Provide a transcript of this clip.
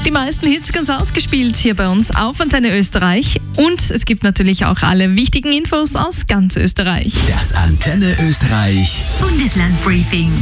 Die meisten Hits ganz ausgespielt hier bei uns auf Antenne Österreich. Und es gibt natürlich auch alle wichtigen Infos aus ganz Österreich. Das Antenne Österreich Bundesland Briefing.